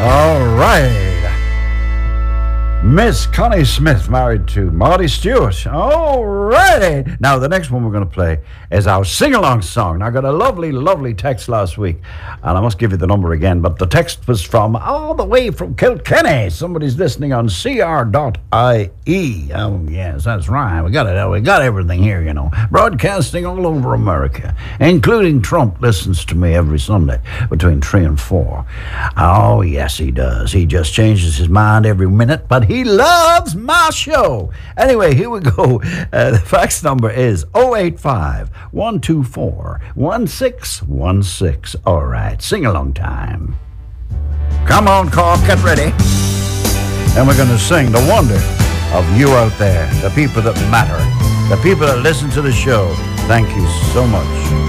All right. Miss Connie Smith married to Marty Stewart. All righty. Now, the next one we're going to play is our sing-along song. Now, I got a lovely, lovely text last week, and I must give you the number again, but the text was from all the way from Kilkenny. Somebody's listening on CR.ie. Oh, yes, that's right. We got it. We got everything here, you know. Broadcasting all over America, including Trump listens to me every Sunday between 3 and 4. Oh, yes, he does. He just changes his mind every minute, but he loves my show. Anyway, here we go. The fax number is 085-124-1616. All right, sing-along time. Come on, Cork, get ready. And we're going to sing the wonder of you out there, the people that matter, the people that listen to the show. Thank you so much.